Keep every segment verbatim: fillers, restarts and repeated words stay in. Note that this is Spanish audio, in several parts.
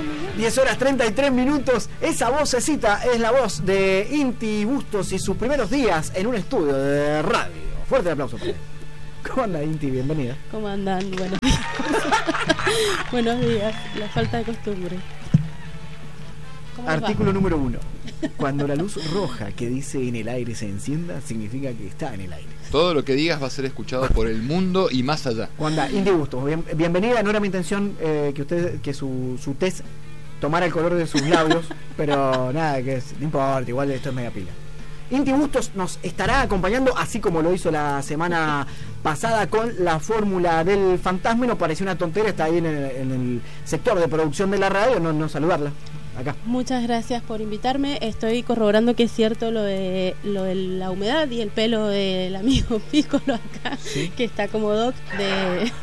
diez horas treinta y tres minutos. Esa vocecita es la voz de Inti Bustos y sus primeros días en un estudio de radio. Fuerte el aplauso para él. ¿Cómo anda, Inti? Bienvenida. ¿Cómo andan? Buenos días. Buenos días. La falta de costumbre. Artículo número uno. Cuando la luz roja que dice en el aire se encienda, significa que está en el aire. Todo lo que digas va a ser escuchado por el mundo y más allá. ¿Cómo anda? Inti Bustos, bien, bienvenida. No era mi intención eh, que usted, que su, su test tomara el color de sus labios, pero nada, que es, no importa, igual esto es media pila. Inti Bustos nos estará acompañando, así como lo hizo la semana pasada con la fórmula del fantasma. Y nos pareció una tontería, está ahí en el, en el sector de producción de la radio, no, no saludarla. Acá. Muchas gracias por invitarme. Estoy corroborando que es cierto lo de lo de la humedad y el pelo del amigo Piccolo acá, ¿sí? Que está como doc de,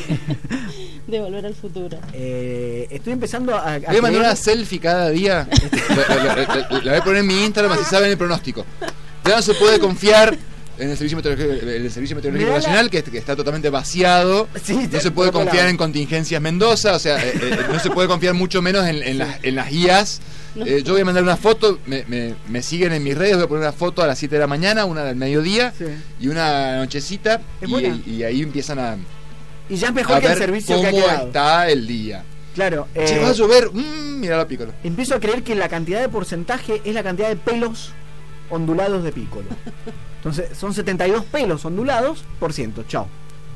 de Volver al Futuro. Eh, estoy empezando a... a voy a mandar una selfie cada día. la, la, la, la, la voy a poner en mi Instagram, así saben el pronóstico. Ya no se puede confiar en el Servicio Meteorológico, el Servicio Meteorológico Nacional, que, que está totalmente vaciado. Sí, no se puede confiar en Contingencias Mendoza, o sea, eh, eh, no se puede confiar mucho menos en, en, sí. las, en las guías. No. Eh, yo voy a mandar una foto, me, me, me siguen en mis redes, voy a poner una foto a las siete de la mañana, una del mediodía, sí. y una nochecita, y, y ahí empiezan a, y ya es mejor a que ver el servicio cómo que ha quedado. Está el día. Claro. Eh, si va a llover, mmm, mirá la Piccolo. Empiezo a creer que la cantidad de porcentaje es la cantidad de pelos ondulados de Piccolo. Entonces son setenta y dos pelos ondulados por ciento. Chao.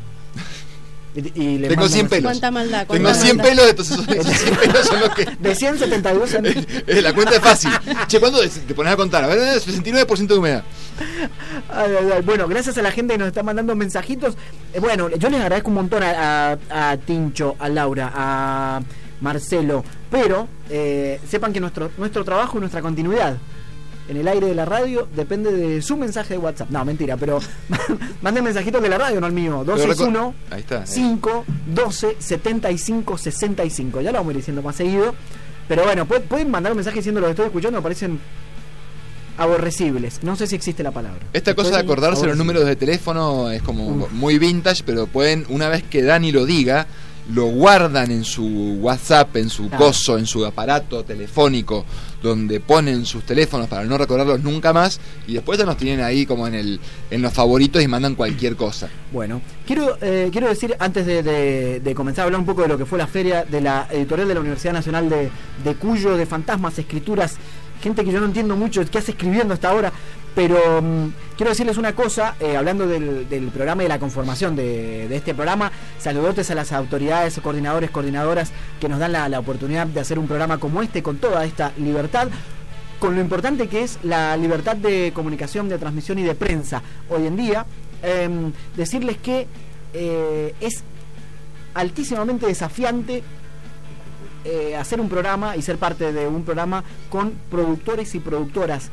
Y, y le tengo cien pelos. ¿Cuánta maldad? ¿Cuánta tengo cien maldad? pelos, entonces esos cien pelos son los que... De ciento setenta y dos en... eh, la cuenta es fácil. Che, ¿cuándo te pones a contar? A ver, sesenta y nueve por ciento de humedad. Ay, ay, ay. Bueno, gracias a la gente que nos está mandando mensajitos. Eh, bueno, yo les agradezco un montón a, a, a Tincho, a Laura, a Marcelo. Pero eh, sepan que nuestro, nuestro trabajo y nuestra continuidad en el aire de la radio depende de su mensaje de WhatsApp. No, mentira, pero manden mensajitos de la radio, no el mío. dos seis uno, cinco doce, setenta y cinco, sesenta y cinco. Ya lo vamos a ir diciendo más seguido. Pero bueno, pueden mandar un mensaje diciendo lo que estoy escuchando, me parecen aborrecibles. No sé si existe la palabra. Esta cosa de acordarse los números de teléfono es como uh. muy vintage, pero pueden, una vez que Dani lo diga, lo guardan en su WhatsApp, en su claro. coso, en su aparato telefónico, donde ponen sus teléfonos para no recordarlos nunca más, y después ya nos tienen ahí como en el en los favoritos y mandan cualquier cosa. Bueno, quiero eh, quiero decir, antes de, de, de comenzar a hablar un poco de lo que fue la feria de la editorial de la Universidad Nacional de, de Cuyo, de fantasmas, escrituras, gente que yo no entiendo mucho qué hace escribiendo hasta ahora, pero um, quiero decirles una cosa, eh, hablando del, del programa y de la conformación de, de este programa. Saludotes a las autoridades, coordinadores, coordinadoras que nos dan la, la oportunidad de hacer un programa como este, con toda esta libertad, con lo importante que es la libertad de comunicación, de transmisión y de prensa hoy en día. Eh, decirles que eh, es altísimamente desafiante eh, hacer un programa y ser parte de un programa con productores y productoras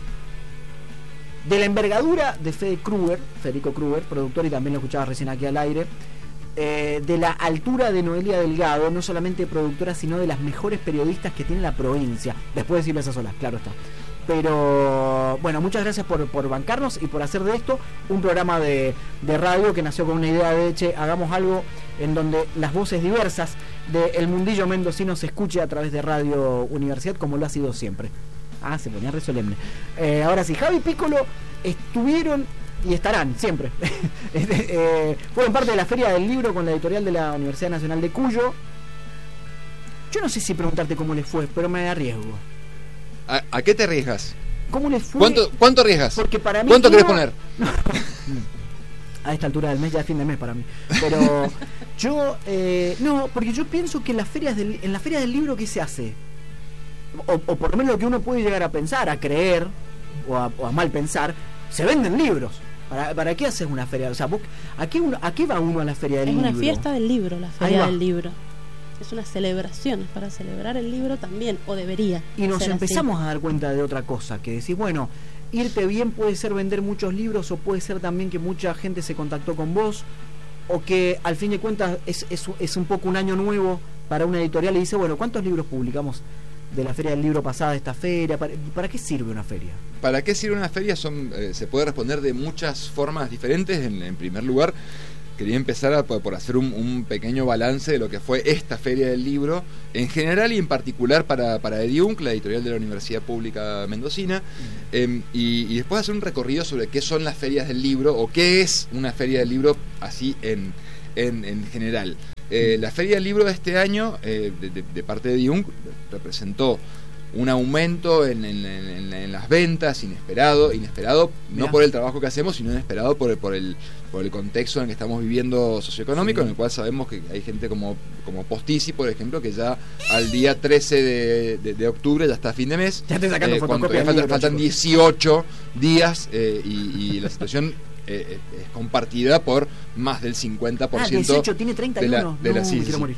de la envergadura de Fede Kruger, Federico Kruger, productor, y también lo escuchaba recién aquí al aire, eh, de la altura de Noelia Delgado, no solamente productora, sino de las mejores periodistas que tiene la provincia, después de Silvia Solas, claro está. Pero bueno, muchas gracias por, por bancarnos y por hacer de esto un programa de, de radio que nació con una idea de, che, hagamos algo en donde las voces diversas del mundillo mendocino se escuche a través de Radio Universidad, como lo ha sido siempre. Ah, se ponía re solemne. Eh, ahora sí, Javi Piccolo estuvieron y estarán siempre. eh, fueron parte de la Feria del Libro con la editorial de la Universidad Nacional de Cuyo. Yo no sé si preguntarte cómo les fue, pero me arriesgo. ¿A, a qué te arriesgas? ¿Cómo les fue? ¿Cuánto, cuánto arriesgas? Porque para mí ¿Cuánto uno... querés poner? A esta altura del mes ya es fin de mes para mí. Pero yo, eh, no, porque yo pienso que en las ferias del, en la Feria del Libro, ¿qué se hace? O, o por lo menos lo que uno puede llegar a pensar, a creer o a, o a mal pensar, se venden libros. ¿Para, para qué haces una feria? O sea, vos, ¿a, qué uno, ¿a qué va uno a la feria del es libro? Es una fiesta del libro, la feria del libro. Es una celebración, es para celebrar el libro también, o debería. Y nos ser empezamos así. a dar cuenta de otra cosa, que decís, bueno, irte bien puede ser vender muchos libros, o puede ser también que mucha gente se contactó con vos, o que al fin de cuentas es, es, es un poco un año nuevo para una editorial y dice, bueno, ¿cuántos libros publicamos de la feria del libro pasada, de esta feria? ¿Para, ¿para qué sirve una feria? ¿Para qué sirve una feria? Son, eh, se puede responder de muchas formas diferentes. En, en primer lugar, quería empezar a, por hacer un, un pequeño balance de lo que fue esta feria del libro, en general y en particular para, para Ediunc, la editorial de la Universidad Pública Mendocina, eh, y, y después hacer un recorrido sobre qué son las ferias del libro o qué es una feria del libro así en, en, en general. Eh, la feria del libro de este año, eh, de, de, de parte de Ediunc, representó un aumento en, en, en, en las ventas inesperado, inesperado no por el trabajo que hacemos, sino inesperado por el, por el, por el contexto en el que estamos viviendo socioeconómico, sí. En el cual sabemos que hay gente como, como Postisi, por ejemplo, que ya al día trece de, de, de octubre, ya está a fin de mes, ya te sacando eh, cuando fotocopia faltan, libro, faltan dieciocho días eh, y, y la situación eh, es compartida por más del cincuenta por ciento. Ah, dieciocho, tiene treinta y uno. De la, de la, no, sí, me quiero sí. morir.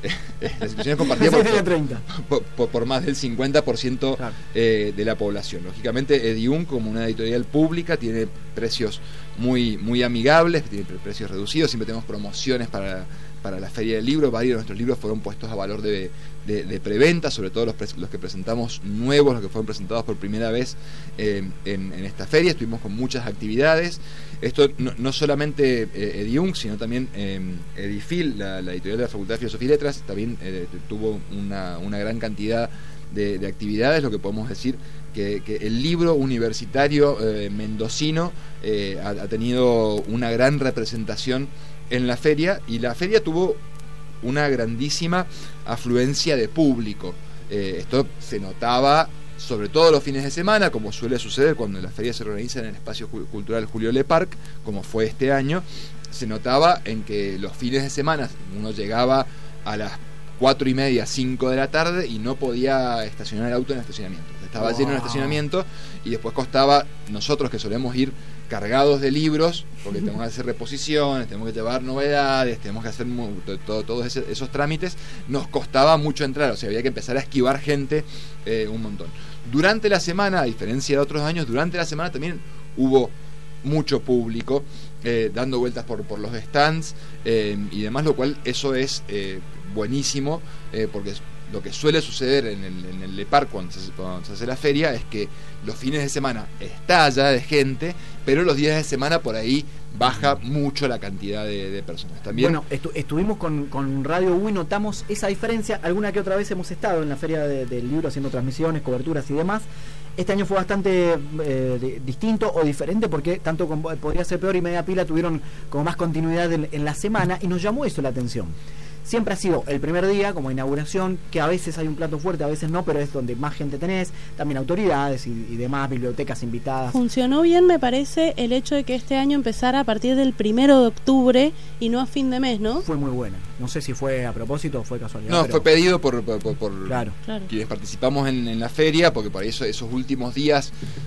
La situación es compartida por, por, por, por más del cincuenta por ciento claro. eh, de la población. Lógicamente, Ediunc, como una editorial pública, tiene precios muy, muy amigables, tiene precios reducidos, siempre tenemos promociones para, para la Feria del Libro. Varios de nuestros libros fueron puestos a valor de, de, de preventa, sobre todo los, los que presentamos nuevos, los que fueron presentados por primera vez eh, en, en esta feria. Estuvimos con muchas actividades. Esto no, no solamente eh, Ediunc, sino también eh, Edifil, la, la editorial de la Facultad de Filosofía y Letras, también eh, tuvo una, una gran cantidad de, de actividades, lo que podemos decir que, que el libro universitario eh, mendocino eh, ha, ha tenido una gran representación en la feria, y la feria tuvo una grandísima afluencia de público. Eh, esto se notaba sobre todo los fines de semana, como suele suceder cuando la feria se organiza en el espacio cultural Julio Le Parc, como fue este año. Se notaba en que los fines de semana uno llegaba a las cuatro y media, cinco de la tarde y no podía estacionar el auto en el estacionamiento. Estaba wow. lleno el estacionamiento, y después costaba, nosotros que solemos ir cargados de libros, porque tenemos que hacer reposiciones, tenemos que llevar novedades, tenemos que hacer todos todo, todo ese, esos trámites, nos costaba mucho entrar, o sea, había que empezar a esquivar gente eh, un montón. Durante la semana, a diferencia de otros años, durante la semana también hubo mucho público eh, dando vueltas por, por los stands eh, y demás, lo cual eso es eh, buenísimo, eh, porque lo que suele suceder en el, en el Le Parc cuando se, cuando se hace la feria es que los fines de semana estalla de gente, pero los días de semana por ahí baja mucho la cantidad de, de personas. También, bueno, estu estuvimos con, con Radio U y notamos esa diferencia. Alguna que otra vez hemos estado en la Feria de, del Libro haciendo transmisiones, coberturas y demás. Este año fue bastante eh, de, distinto o diferente, porque tanto con Podría Ser Peor y Media Pila tuvieron como más continuidad en, en la semana, y nos llamó eso la atención. Siempre ha sido el primer día como inauguración, que a veces hay un plato fuerte, a veces no, pero es donde más gente tenés, también autoridades y, y demás, bibliotecas invitadas. Funcionó bien, me parece, el hecho de que este año empezara a partir del primero de octubre y no a fin de mes, ¿no? Fue muy buena. No sé si fue a propósito o fue casualidad. No, pero... fue pedido por, por, por, por claro. quienes participamos en, en la feria, porque por eso esos últimos días,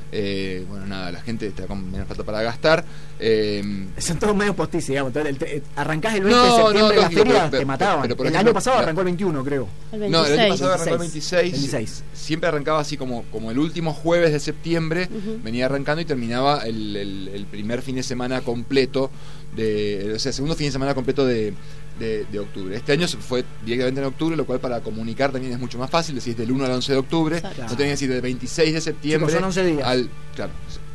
eh, bueno, nada, la gente está con menos plata para gastar. Eh, Son todos medios postis, digamos. El, el, arrancás el veinte no, de septiembre no, de la lógico, feria, pero, te mataban. Pero, pero, el ejemplo, año pasado la, arrancó el veintiuno, creo. El veintiséis. No, el año pasado arrancó el veintiséis. veintiséis. Siempre arrancaba así como, como el último jueves de septiembre, uh-huh. venía arrancando y terminaba el, el, el primer fin de semana completo, de, o sea, el segundo fin de semana completo de, de, de octubre. Este año fue directamente en octubre, lo cual para comunicar también es mucho más fácil, decís del uno al once de octubre, claro. No tenés que decir del veintiséis de septiembre. Chicos, son once días. Al, claro,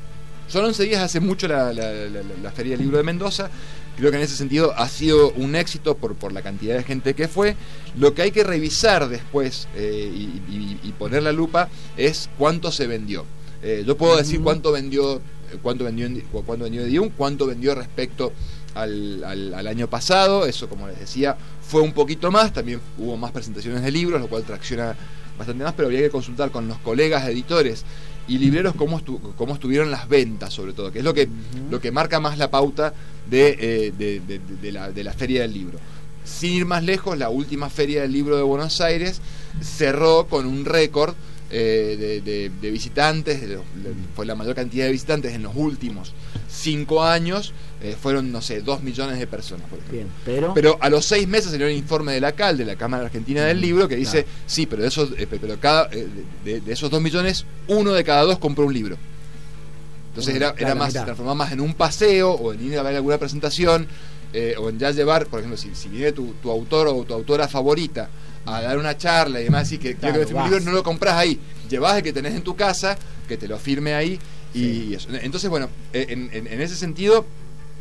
son once días, hace mucho la, la, la, la, la Feria del Libro de Mendoza. Creo que en ese sentido ha sido un éxito por, por la cantidad de gente que fue. Lo que hay que revisar después eh, y, y, y poner la lupa es cuánto se vendió. Eh, yo puedo decir cuánto vendió, cuánto vendió, cuánto vendió Ediunc, cuánto vendió respecto al, al, al año pasado. Eso, como les decía, fue un poquito más. También hubo más presentaciones de libros, lo cual tracciona bastante más, pero habría que consultar con los colegas editores y libreros cómo, estu cómo estuvieron las ventas, sobre todo, que es lo que, uh-huh. lo que marca más la pauta de, eh, de, de, de, de, la, de la Feria del Libro. Sin ir más lejos, la última Feria del Libro de Buenos Aires cerró con un récord eh, de, de, de visitantes, de, de, fue la mayor cantidad de visitantes en los últimos cinco años, eh, fueron, no sé, dos millones de personas, por ejemplo. Bien, pero... pero a los seis meses salió el informe de la C A L, de la Cámara Argentina del Libro, que dice, claro. sí, pero de esos, eh, pero cada, eh, de, de esos dos millones, uno de cada dos compró un libro. Entonces bueno, era, claro, era más, se transformaba más en un paseo, o en ir a ver alguna presentación, eh, o en ya llevar, por ejemplo, si, si viene tu, tu autor o tu autora favorita a dar una charla y demás, así que claro, creo que el libro no lo compras ahí, llevas el que tenés en tu casa, que te lo firme ahí, y, sí. y eso. Entonces, bueno, en, en, en ese sentido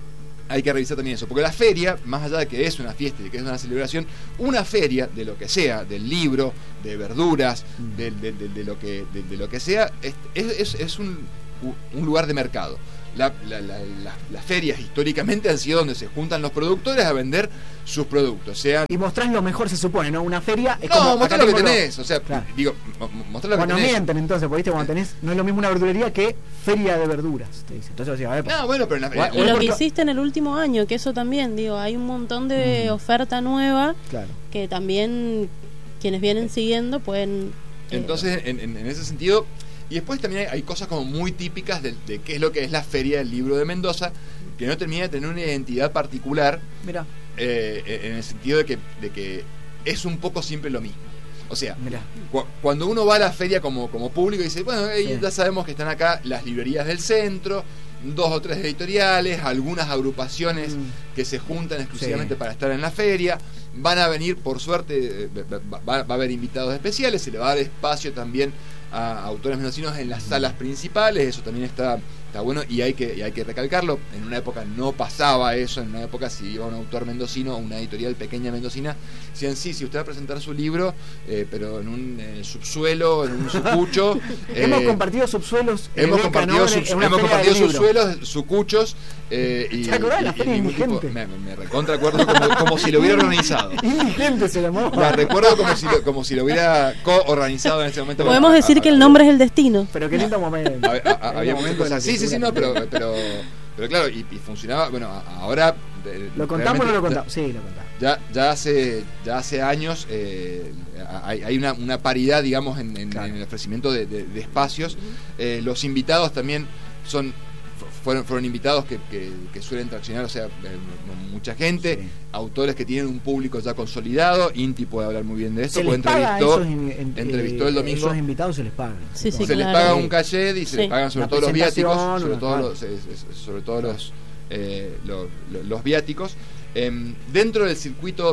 hay que revisar también eso, porque la feria, más allá de que es una fiesta y de que es una celebración, una feria de lo que sea, del libro, de verduras, mm. de, de, de, de lo que de, de lo que sea, es, es, es un, un lugar de mercado. La, la, la, la, las ferias históricamente han sido donde se juntan los productores a vender sus productos, sean... Y mostrás lo mejor, se supone, ¿no? Una feria es no, como... mostrar lo que tenés, lo... o sea, claro. digo, mostrar lo cuando que tenés. mienten, entonces, porque viste, cuando tenés, no es lo mismo una verdulería que feria de verduras, te dice. Entonces, o sea, a ver, no, bueno, pero en la, y lo que hiciste en el último año, que eso también, digo, hay un montón de mm. oferta nueva, claro. que también quienes vienen siguiendo pueden... Entonces, eh, en, en, en ese sentido... Y después también hay, hay cosas como muy típicas de, de qué es lo que es la Feria del Libro de Mendoza, que no termina de tener una identidad particular. Mirá. Eh, en el sentido de que, de que es un poco siempre lo mismo. O sea, cu cuando uno va a la feria como, como público y dice, bueno, sí. ya sabemos que están acá las librerías del centro, dos o tres editoriales, algunas agrupaciones mm. que se juntan exclusivamente sí. para estar en la feria. Van a venir, por suerte, va, va, va a haber invitados especiales, se le va a dar espacio también a autores mendocinos en las salas principales, eso también está, está bueno y hay que y hay que recalcarlo. En una época no pasaba eso, en una época si iba un autor mendocino o una editorial pequeña mendocina, decían sí, si usted va a presentar su libro, eh, pero en un eh, subsuelo, en un sucucho. eh, hemos compartido subsuelos. Hemos compartido, sub, hemos compartido subsuelos, sucuchos. Eh, y, ¿te acordás de la feria Indigente? Tipo, me, me recontra acuerdo como, como si lo hubiera organizado. Indigente se llamó. La recuerdo como si lo, como si lo hubiera co-organizado en ese momento. Podemos a, decir a, que a, el nombre es el destino. Pero qué lindo momento. Había momentos de la sí, sí, sí, no, pero, pero, pero claro, y, y funcionaba. Bueno, ahora. ¿Lo contamos o no lo contamos? Sí, lo contamos. Ya, ya hace, ya hace años eh, hay, hay una, una paridad, digamos, en, en, claro. en el ofrecimiento de, de, de espacios. Eh, los invitados también son. Fueron, fueron invitados que, que, que suelen traccionar, o sea, eh, mucha gente, sí. autores que tienen un público ya consolidado. Inti puede hablar muy bien de esto, pues entrevistó, en, entrevistó el domingo. Esos invitados se les pagan. Sí, sí, se claro. les paga un cachet y se sí. les pagan sobre todo los viáticos, sobre todo claro. los, sobre todo los, eh, los, los viáticos. Eh, dentro del circuito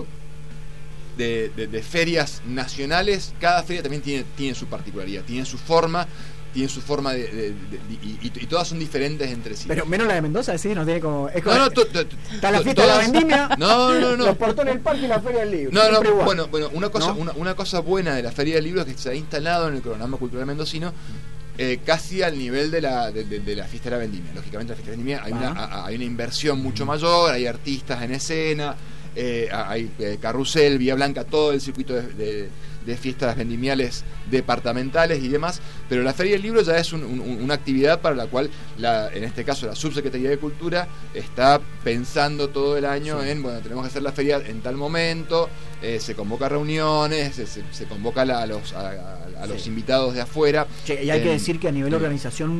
de, de, de ferias nacionales, cada feria también tiene, tiene su particularidad, tiene su forma. Tienen su forma de, de, de, de y, y, y todas son diferentes entre sí. Pero menos la de Mendoza, sí, no tiene como. Es como no, no, to, to, está la fiesta de la vendimia. No, no, no. Los portones del parque y la feria del libro. No, no. Igual. Bueno, bueno, una cosa, ¿no? una, una cosa buena de la feria del libro es que se ha instalado en el cronograma cultural mendocino eh, casi al nivel de la de, de, de la fiesta de la vendimia. Lógicamente, la fiesta de la vendimia hay una, a, hay una inversión mucho mayor, hay artistas en escena, eh, hay eh, carrusel, Vía Blanca, todo el circuito de, de de fiestas vendimiales departamentales y demás, pero la Feria del Libro ya es un, un, una actividad para la cual, la, en este caso, la Subsecretaría de Cultura está pensando todo el año sí. en, bueno, tenemos que hacer la feria en tal momento, eh, se convoca reuniones, se, se, se convoca la, a los, a, a, a los sí. invitados de afuera. Che, y hay eh, que decir que a nivel de organización,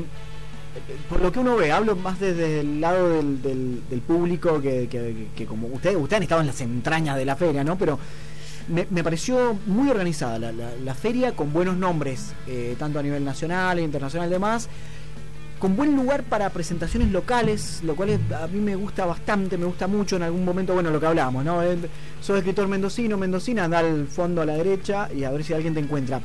por lo que uno ve, hablo más desde el lado del, del, del público, que, que, que como ustedes, ustedes han estado en las entrañas de la feria, ¿no? Pero Me, me pareció muy organizada la, la, la feria, con buenos nombres, eh, tanto a nivel nacional e internacional, demás, con buen lugar para presentaciones locales, lo cual es, a mí me gusta bastante, me gusta mucho. En algún momento, bueno, lo que hablábamos, ¿no? Eh, sos escritor mendocino, mendocina, anda al fondo a la derecha y a ver si alguien te encuentra.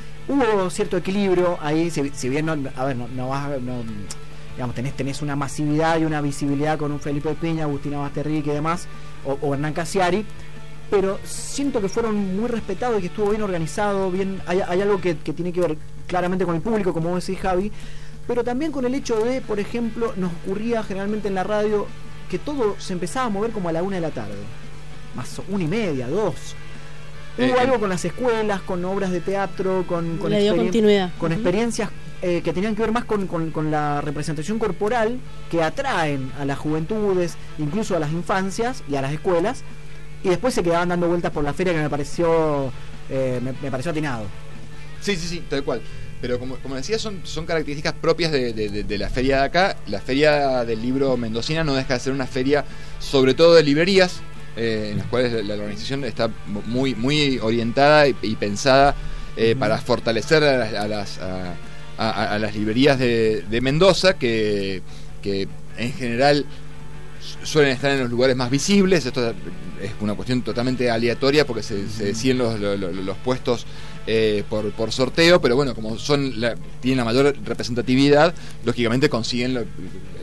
Hubo cierto equilibrio ahí, si, si bien no, a ver, no, no vas a, no, digamos, tenés, tenés una masividad y una visibilidad con un Felipe Peña, Agustina Basterrique y demás, o, o Hernán Casiari, pero siento que fueron muy respetados y que estuvo bien organizado, bien. Hay, hay algo que, que tiene que ver claramente con el público, como vos decís, Javi, pero también con el hecho de, por ejemplo, nos ocurría generalmente en la radio que todo se empezaba a mover como a la una de la tarde, más una y media, dos. Hubo eh, algo con las escuelas, con obras de teatro, con, con, le dio continuidad. con uh-huh. experiencias eh, que tenían que ver más con, con, con la representación corporal, que atraen a las juventudes, incluso a las infancias y a las escuelas. Y después se quedaban dando vueltas por la feria, que me pareció eh, me, me pareció atinado. Sí, sí, sí, tal cual. Pero como, como decía, son, son características propias de, de, de, de la feria de acá. La feria del libro mendocina no deja de ser una feria, sobre todo de librerías, eh, en las cuales la, la organización está muy, muy orientada y, y pensada eh, uh-huh. para fortalecer a las, a las, a, a, a las librerías de, de Mendoza, que, que en general suelen estar en los lugares más visibles. Esto es una cuestión totalmente aleatoria porque se, se deciden los, los, los puestos eh, por, por sorteo, pero bueno, como son la, tienen la mayor representatividad, lógicamente consiguen lo, el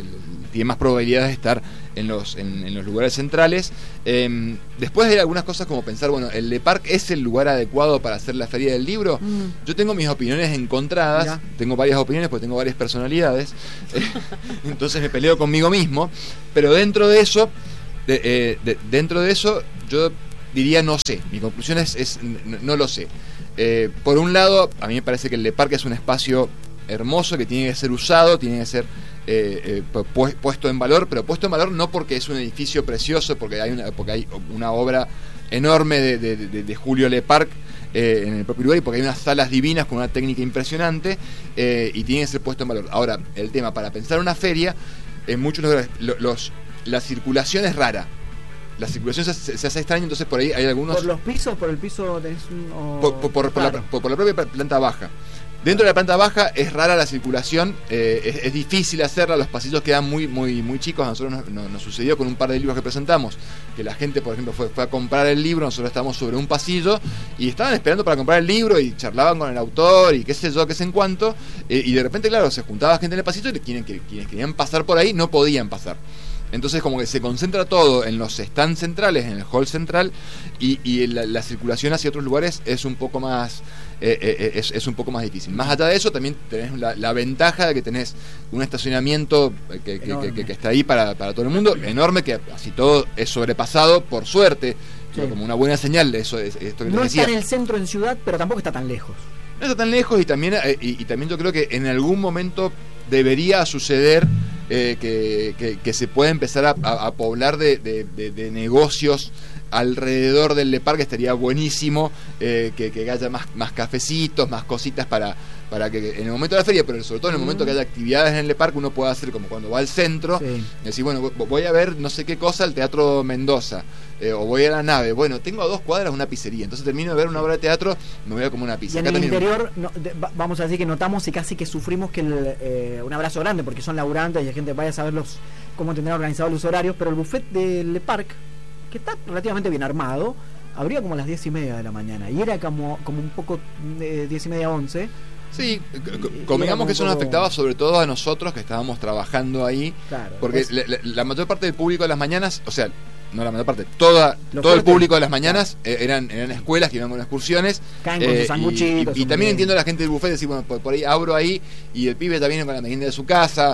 tiene más probabilidades de estar en los, en, en los lugares centrales. Eh, después hay algunas cosas como pensar, bueno, ¿el Le Parc es el lugar adecuado para hacer la Feria del Libro? Mm. Yo tengo mis opiniones encontradas, ya. tengo varias opiniones porque tengo varias personalidades, eh, entonces me peleo conmigo mismo, pero dentro de eso, de, eh, de, dentro de eso, yo diría no sé, mi conclusión es, es no, no lo sé. Eh, por un lado, a mí me parece que el Le Parc es un espacio hermoso que tiene que ser usado, tiene que ser eh, eh, pu- puesto en valor, pero puesto en valor no porque es un edificio precioso, porque hay una, porque hay una obra enorme de, de, de, de Julio Le Parc eh, en el propio lugar, y porque hay unas salas divinas con una técnica impresionante, eh, y tiene que ser puesto en valor. Ahora, el tema, para pensar una feria, en muchos lugares los, los, la circulación es rara. La circulación se, se hace extraña, entonces por ahí hay algunos... ¿Por los pisos? ¿Por el piso tenés un...? O... Por, por, por, claro. por, la, por, por la propia planta baja. Dentro de la planta baja es rara la circulación, eh, es, es difícil hacerla, los pasillos quedan muy muy muy chicos. A nosotros nos, nos, nos sucedió con un par de libros que presentamos, que la gente, por ejemplo, fue, fue a comprar el libro, nosotros estábamos sobre un pasillo y estaban esperando para comprar el libro y charlaban con el autor y qué sé yo, qué sé en cuánto, eh, y de repente, claro, se juntaba gente en el pasillo y quienes, quienes querían pasar por ahí no podían pasar. Entonces como que se concentra todo en los stands centrales, en el hall central, y, y la, la circulación hacia otros lugares es un poco más eh, eh, es, es un poco más difícil. Más allá de eso, también tenés la, la ventaja de que tenés un estacionamiento que, que, que, que, que está ahí para, para todo el mundo, enorme, que así todo es sobrepasado, por suerte, sí. Como una buena señal de eso, esto que no les decía. Está en el centro en ciudad, pero tampoco está tan lejos. No está tan lejos, y también, eh, y, y también yo creo que en algún momento debería suceder eh, que, que, que se pueda empezar a, a, a poblar de, de, de, de negocios alrededor del Le Parc. Estaría buenísimo eh, que, que haya más, más cafecitos, más cositas para, para que en el momento de la feria, pero sobre todo en el momento que haya actividades en el Le Parc, uno pueda hacer como cuando va al centro, sí. Y decir, bueno, voy a ver no sé qué cosa al Teatro Mendoza, eh, o voy a la nave, bueno, tengo a dos cuadras una pizzería, entonces termino de ver una obra de teatro, me voy a comer una pizza. Y en Acá el interior, no, de, vamos a decir que notamos y casi que sufrimos que el, eh, un abrazo grande, porque son laburantes y la gente vaya a saber los, cómo tendrán organizados los horarios, pero el buffet del Le Parc, que está relativamente bien armado, abría como a las diez y media de la mañana, y era como, como un poco de diez y media a once. Sí, convengamos que eso nos afectaba sobre todo a nosotros que estábamos trabajando ahí, claro, porque pues, la, la mayor parte del público de las mañanas, o sea, no la mayor parte, toda, todo fuerte, el público de las mañanas, claro. eh, eran, eran escuelas que iban con excursiones, caen con eh, sus sanguchitos, y, y, y también entiendo a la gente del buffet decir, bueno, por, por ahí abro ahí y el pibe también con la merienda de su casa.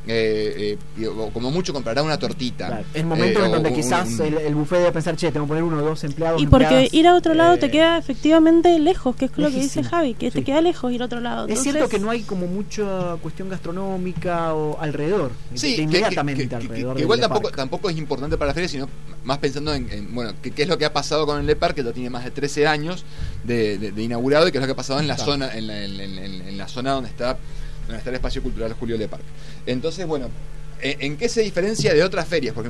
Eh, eh, como mucho comprará una tortita, claro. El momento eh, en donde un, quizás un, el, el buffet debe pensar, che, tengo que poner uno o dos empleados, y porque empleadas, ir a otro lado eh, te queda efectivamente lejos, que es lejísimo. Lo que dice Javi, que sí. Te queda lejos ir a otro lado. Entonces, es cierto que no hay como mucha cuestión gastronómica o alrededor, sí, de inmediatamente que, que, que, alrededor que, que igual tampoco, tampoco es importante para la feria, sino más pensando en, en bueno, qué es lo que ha pasado con el Le Parc, que ya tiene más de trece años de, de, de inaugurado, y qué es lo que ha pasado en la claro. zona en la, en, en, en, en la zona donde está donde está el espacio cultural Julio Le Parc. Entonces, bueno, ¿en qué se diferencia de otras ferias? Porque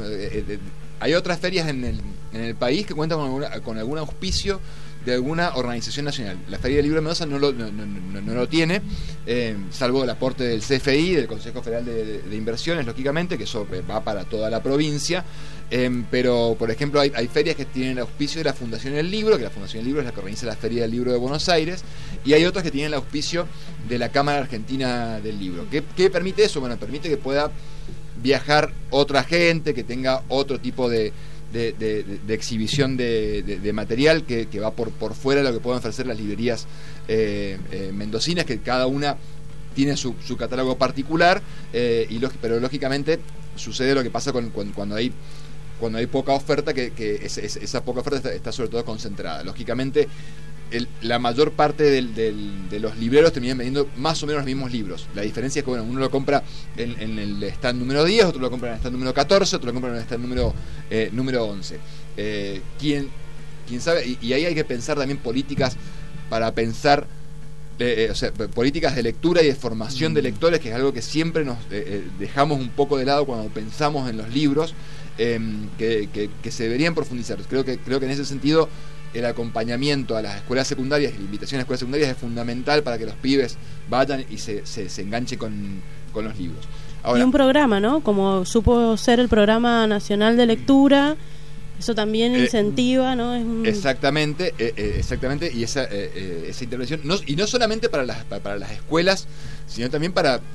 hay otras ferias en el, en el país que cuentan con, alguna, con algún auspicio de alguna organización nacional. La Feria del Libro de Mendoza no lo, no, no, no, no lo tiene, eh, salvo el aporte del C F I, del Consejo Federal de, de, de Inversiones, lógicamente, que eso va para toda la provincia. Eh, pero, por ejemplo, hay, hay ferias que tienen el auspicio de la Fundación del Libro, que la Fundación del Libro es la que organiza la Feria del Libro de Buenos Aires, y hay otras que tienen el auspicio de la Cámara Argentina del Libro. ¿Qué, qué permite eso? Bueno, permite que pueda viajar otra gente, que tenga otro tipo de, de, de, de, de exhibición de, de, de material que, que va por, por fuera de lo que pueden ofrecer las librerías eh, eh, mendocinas, que cada una tiene su, su catálogo particular, eh, y pero lógicamente sucede lo que pasa con, con, cuando hay cuando hay poca oferta, que, que es, es, esa poca oferta está, está sobre todo concentrada. Lógicamente el, la mayor parte del, del, de los libreros terminan vendiendo más o menos los mismos libros. La diferencia es que bueno, uno lo compra en, en el stand número diez, otro lo compra en el stand número catorce, otro lo compra en el stand número, eh, número once. Eh, ¿quién, quién sabe? Y, y ahí hay que pensar también políticas para pensar, eh, eh, o sea, políticas de lectura y de formación de lectores, que es algo que siempre nos eh, eh, dejamos un poco de lado cuando pensamos en los libros, eh, que, que, que se deberían profundizar. Creo que, creo que en ese sentido el acompañamiento a las escuelas secundarias y la invitación a las escuelas secundarias es fundamental para que los pibes vayan y se, se, se enganchen con, con los libros. Ahora, y un programa, ¿no? Como supo ser el Programa Nacional de Lectura, eso también eh, incentiva, ¿no? Es un... Exactamente, eh, eh, exactamente, y esa, eh, eh, esa intervención, no, y no solamente para las, para, para las escuelas, sino también para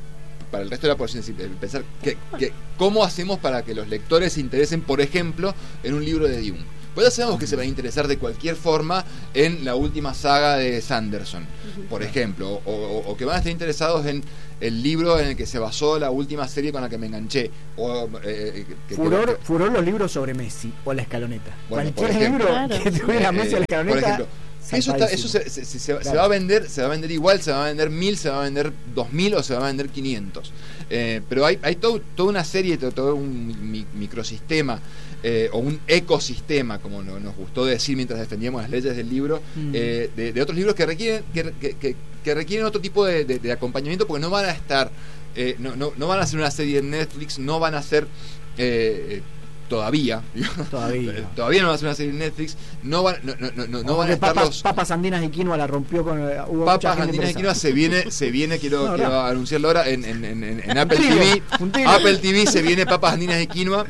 para el resto de la población, es decir, pensar que, que, cómo hacemos para que los lectores se interesen, por ejemplo, en un libro de Dune. Pues ya sabemos que se van a interesar de cualquier forma en la última saga de Sanderson, por ejemplo, o, o, o que van a estar interesados en el libro en el que se basó la última serie con la que me enganché. O, eh, que, furor, que, que, furor los libros sobre Messi o la escaloneta. Bueno, cualquier ejemplo, libro claro. que tuviera eh, Messi o la escaloneta. Por ejemplo, eso, está, eso se, se, se, se, claro. se va a vender, se va a vender igual, se va a vender mil, se va a vender dos mil o se va a vender quinientos. Eh, pero hay, hay todo, toda una serie, todo, todo un mi, microsistema eh, o un ecosistema, como no, nos gustó decir mientras defendíamos las leyes del libro, mm. eh, de, de otros libros que requieren que, que, que, que requieren otro tipo de, de, de acompañamiento, porque no van a estar, eh, no, no, no van a hacer una serie en Netflix, no van a ser eh, todavía todavía todavía no va a ser una serie en Netflix, no van no, no, no, no van a estar papas, los papas andinas y quinoa la rompió con hubo papas andinas y quinoa se viene se viene quiero, no, quiero no. anunciarlo ahora en, en, en, en Apple T V Apple T V se viene papas andinas y quinoa.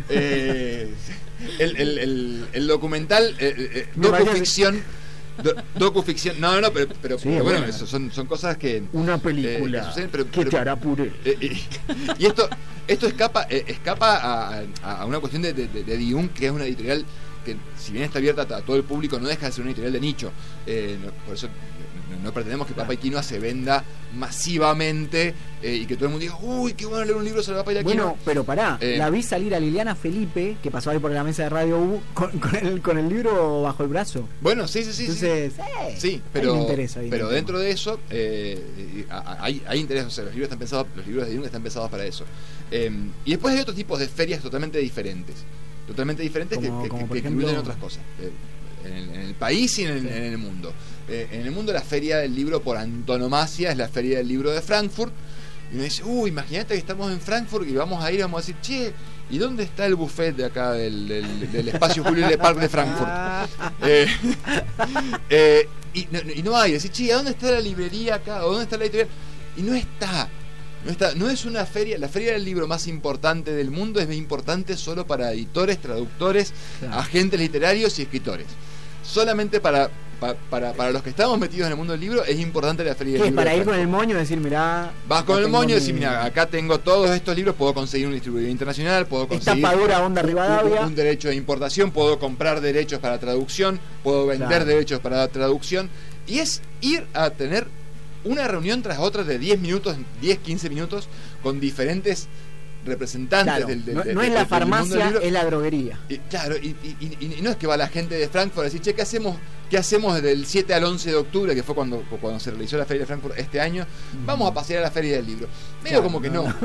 eh, el, el, el, el documental eh, eh, docuficción Do, docuficción, no, no, pero, pero, sí, pero bueno, bueno, eso son, son cosas que una película eh, que, suceden, pero, que pero, te hará puré. Eh, eh, y esto esto escapa eh, escapa a, a, a una cuestión de, de, de, de Dune, que es una editorial que, si bien está abierta a todo el público, no deja de ser una editorial de nicho. Eh, no, por eso no, no pretendemos que Papa y Quinoa se venda masivamente eh, y que todo el mundo diga, uy, qué bueno leer un libro sobre Papa y la Quinoa. Bueno, pero pará, eh, la vi salir a Liliana Felipe, que pasó ahí por la mesa de Radio U, con, con, el, con el libro bajo el brazo. Bueno, sí, sí, sí. Entonces, sí, eh, sí pero, ahí me interesa, ahí pero me dentro de eso eh, hay, hay interés, o sea, los libros están pensados, los libros de Dune están pensados para eso. Eh, y después hay otros tipos de ferias totalmente diferentes. Totalmente diferentes como, que, que, que, que ejemplo, incluyen otras cosas. Eh, en, el, en el país y en el, sí. en el mundo. Eh, en el mundo la feria del libro por antonomasia es la feria del libro de Frankfurt. Y me dice, uy, imagínate que estamos en Frankfurt y vamos a ir, vamos a decir, che, ¿y dónde está el buffet de acá del, del, del espacio Julio Le Parc de Frankfurt? eh, eh, y, no, y no hay, decir, che, ¿a dónde está la librería acá? ¿O dónde está la editorial? Y no está. No, está, no es una feria, la feria del libro más importante del mundo es importante solo para editores, traductores, claro. agentes literarios y escritores. Solamente para, para, para, para los que estamos metidos en el mundo del libro es importante la feria del ¿Qué, libro. Para ir con el moño y decir, mirá... Vas con el moño y decir, mirá, acá tengo todos estos libros, puedo conseguir un distribuidor internacional, puedo conseguir... Tapadura Onda Rivadavia. Un, un derecho de importación, puedo comprar derechos para traducción, puedo vender claro. derechos para traducción. Y es ir a tener una reunión tras otra de diez minutos, diez, quince minutos, con diferentes representantes claro, del, del no, del no del, es la del, farmacia, del es la droguería. Y, claro, y, y, y, y no es que va la gente de Frankfurt a decir, che, ¿qué hacemos, qué hacemos del siete al once de octubre, que fue cuando, cuando se realizó la Feria de Frankfurt este año? Vamos a pasear a la Feria del Libro. Medio claro, como que no. no.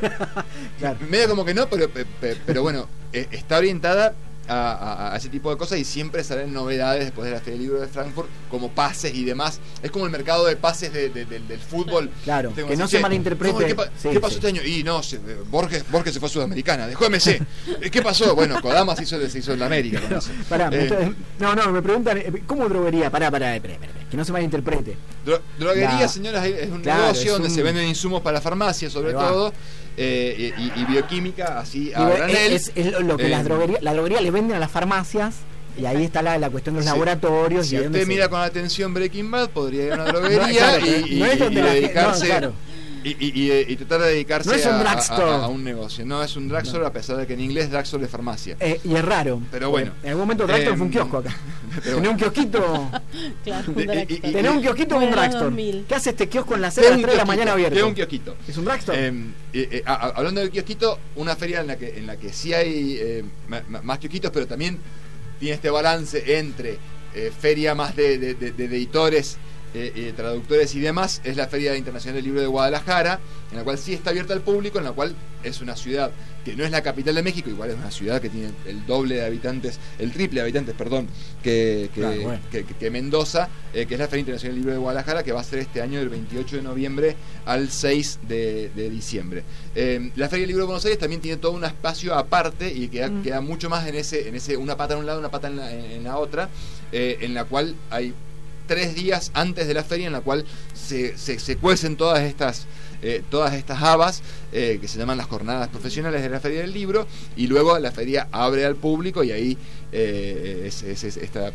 claro. Medio como que no, pero, pero, pero bueno, está orientada A, a, a ese tipo de cosas y siempre salen novedades después de la Feria del Libro de Frankfurt, como pases y demás. Es como el mercado de pases de, de, de, del fútbol. Claro, Tengo que así, no se malinterprete. ¿Qué, pa sí, ¿qué pasó sí. este año? Y no, se, Borges, Borges se fue a Sudamericana, dejó M C. ¿Qué pasó? Bueno, Kodama se hizo, se hizo en la América. Con eso. Pará, eh, no, no, me preguntan, ¿cómo droguería? Pará, pará, pará, pará, pará que no se malinterprete. Dro droguería, claro. señoras, es un claro, negocio es donde un... se venden insumos para la farmacia, sobre todo. Eh, y, y bioquímica, así a granel. Es, es lo que eh, las droguerías, la droguería le venden a las farmacias y ahí está la, la cuestión de los sí. laboratorios. Si y usted mira se... con atención Breaking Bad, podría ir a una droguería no, claro, y, y, no es donde y, y dedicarse. No, claro. Y, y, y, y tratar de dedicarse no es un a, a, a un negocio. No es un drugstore, no. a pesar de que en inglés drugstore es farmacia. Eh, y es raro. Pero bueno. En algún momento drugstore eh, fue un kiosco acá. Tenía un kiosquito. Claro, Tenía un kiosquito o un drugstore. ¿Qué hace este kiosco en la cena a las tres de la mañana abierto? Tiene un kiosquito. ¿Es un drugstore? Eh, eh, eh, a, a, hablando del kiosquito, una feria en la que, en la que sí hay eh, más kiosquitos, pero también tiene este balance entre eh, feria más de, de, de, de editores, Eh, eh, traductores y demás, es la Feria Internacional del Libro de Guadalajara, en la cual sí está abierta al público, en la cual es una ciudad que no es la capital de México, igual es una ciudad que tiene el doble de habitantes, el triple de habitantes, perdón, que, que, claro, bueno. que, que, que Mendoza, eh, que es la Feria Internacional del Libro de Guadalajara, que va a ser este año del veintiocho de noviembre al seis de, de diciembre. Eh, la Feria del Libro de Buenos Aires también tiene todo un espacio aparte y queda, mm. queda mucho más en ese, en ese, una pata en un lado, una pata en la, en, en la otra, eh, en la cual hay tres días antes de la feria en la cual se, se, se cuecen todas estas eh, todas estas habas eh, que se llaman las jornadas profesionales de la Feria del Libro, y luego la feria abre al público y ahí eh, es, es, es esta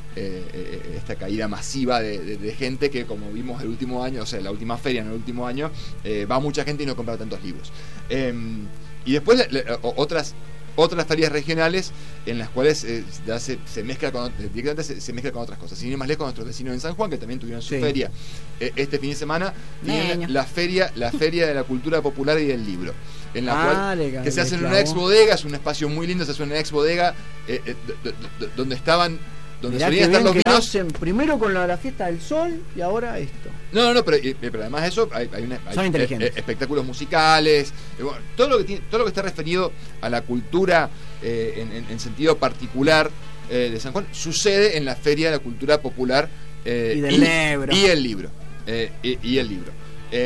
eh, eh, esta caída masiva de, de, de gente que, como vimos el último año, o sea, la última feria en el último año, eh, va mucha gente y no compra tantos libros. Eh, y después le, le, otras otras ferias regionales en las cuales eh, ya se, se mezcla con directamente se, se mezcla con otras cosas. Sin ir más lejos, nuestros vecinos en San Juan, que también tuvieron su sí. feria eh, este fin de semana, tienen la feria la feria de la cultura popular y del libro, en la ah, cual legal, que se hace en una ex bodega, es un espacio muy lindo, se hace en una ex bodega eh, eh, d- d- d- donde estaban donde Mirá solían estar los vinos. Hacen primero con la, la fiesta del sol y ahora esto. No, no, no, pero, pero además de eso hay, hay, una, hay Son inteligentes. Eh, espectáculos musicales, eh, bueno, todo lo que tiene, todo lo que está referido a la cultura eh, en, en, en sentido particular eh, de San Juan sucede en la Feria de la Cultura Popular eh, y del y, libro. Y el libro. Eh, y, y el libro. Eh,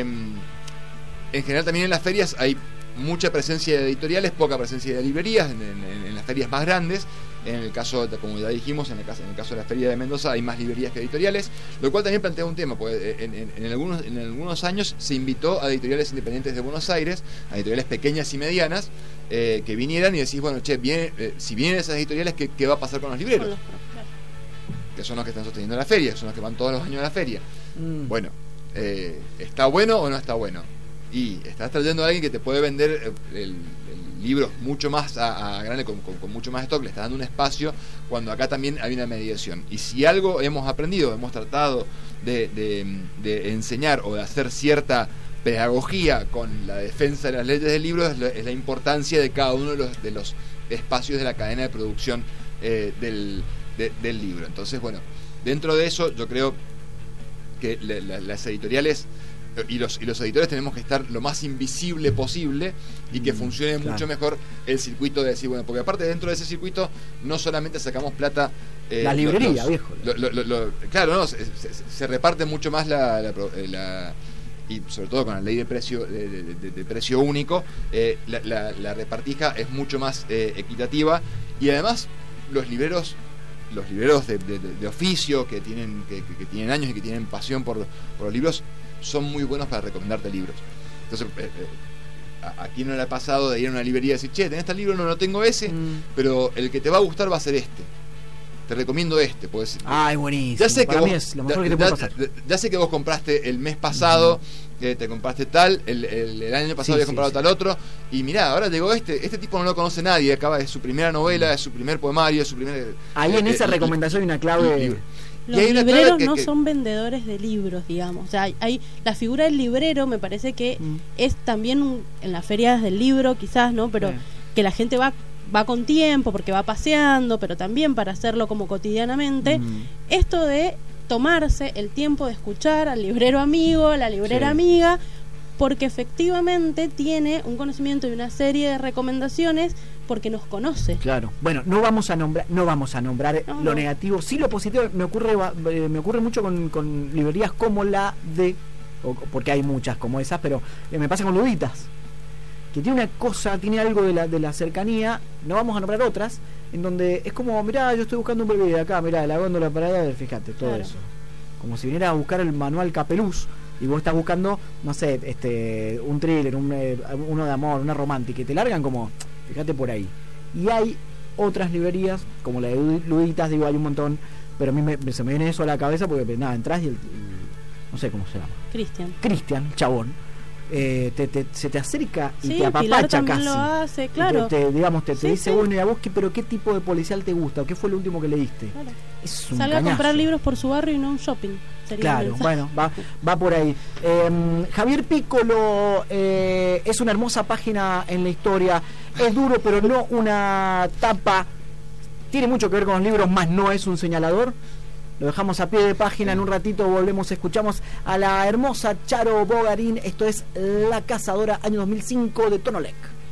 en general también en las ferias hay mucha presencia de editoriales, poca presencia de librerías en, en, en las ferias más grandes. En el caso, como ya dijimos, en el caso, en el caso de la Feria de Mendoza hay más librerías que editoriales, lo cual también plantea un tema, porque en, en, en, algunos, en algunos años se invitó a editoriales independientes de Buenos Aires, a editoriales pequeñas y medianas, eh, que vinieran y decís, bueno, che, viene, eh, si vienen esas editoriales, ¿qué, ¿qué va a pasar con los libreros? Con los, claro. Que son los que están sosteniendo la feria, son los que van todos los años a la feria. Mm. Bueno, eh, ¿está bueno o no está bueno? Y estás trayendo a alguien que te puede vender el, el libros mucho más a, a grande, con, con, con mucho más stock, le está dando un espacio, cuando acá también hay una mediación. Y si algo hemos aprendido, hemos tratado de, de, de enseñar o de hacer cierta pedagogía con la defensa de las leyes del libro, es la, es la importancia de cada uno de los, de los espacios de la cadena de producción eh, del, de, del libro. Entonces, bueno, dentro de eso yo creo que la, la, las editoriales y los, y los editores tenemos que estar lo más invisible posible y que funcione claro. mucho mejor el circuito de decir, bueno, porque aparte dentro de ese circuito no solamente sacamos plata eh, la librería, los, viejo lo, lo, lo, lo, claro, no, se, se, se reparte mucho más la, la, la y sobre todo con la ley de precio de, de, de, de precio único, eh, la, la, la repartija es mucho más eh, equitativa, y además los libreros los libreros de, de, de oficio que tienen que, que, que tienen años y que tienen pasión por, por los libros son muy buenos para recomendarte libros. Entonces, eh, eh, a, a quién no le ha pasado de ir a una librería y decir, che, ¿tenés este libro? No, no tengo ese, mm. pero el que te va a gustar va a ser este. Te recomiendo este. Pues, ah, es buenísimo. Ya sé para que mí vos, es lo mejor ya, que te puede pasar. Ya, ya sé que vos compraste el mes pasado, mm. eh, te compraste tal, el, el, el año pasado sí, habías sí, comprado sí. tal otro, y mirá, ahora llegó este, este tipo no lo conoce nadie, acaba de su primera novela, es su primer poemario, es su primer... Ahí eh, en esa eh, recomendación hay una clave... Los libreros que, no que... son vendedores de libros, digamos. O sea, hay, hay la figura del librero, me parece que mm. es también un, en las ferias del libro, quizás, ¿no? Pero sí. que la gente va va con tiempo porque va paseando, pero también para hacerlo como cotidianamente. Mm. Esto de tomarse el tiempo de escuchar al librero amigo, a la librera sí. amiga, porque efectivamente tiene un conocimiento y una serie de recomendaciones porque nos conoce. Claro. Bueno, no vamos a nombrar, no vamos a nombrar no, lo no. negativo. Sí, lo positivo me ocurre, eh, me ocurre mucho con, con librerías como la de, o, porque hay muchas como esas, pero eh, me pasa con Luditas, que tiene una cosa, tiene algo de la de la cercanía. No vamos a nombrar otras, en donde es como, mirá, yo estoy buscando un bebé de acá, mirá, la góndola para allá, fíjate, todo claro. eso. Como si viniera a buscar el manual Capeluz y vos estás buscando, no sé, este un thriller, un, eh, uno de amor, una romántica, y te largan como, fíjate por ahí. Y hay otras librerías, como la de Luditas, digo, hay un montón, pero a mí me, se me viene eso a la cabeza porque, nada, entras y el, el no sé cómo se llama. Cristian. Cristian, chabón. Eh, te, te, se te acerca y sí, te apapacha casi. Lo hace, claro. Te, te, digamos, te, te sí, dice, sí. bueno, y a vos, ¿qué, pero qué tipo de policial te gusta? ¿O qué fue lo último que leíste? Claro. Es un Salga cañazo. a comprar libros por su barrio y no un shopping. Sería claro, bueno, va, va por ahí. Eh, Javier Piccolo eh, es una hermosa página en la historia. Es duro, pero no una tapa. Tiene mucho que ver con los libros, más no es un señalador. Lo dejamos a pie de página, en un ratito volvemos, escuchamos a la hermosa Charo Bogarín. Esto es La Cazadora, año dos mil cinco, de Tonolec.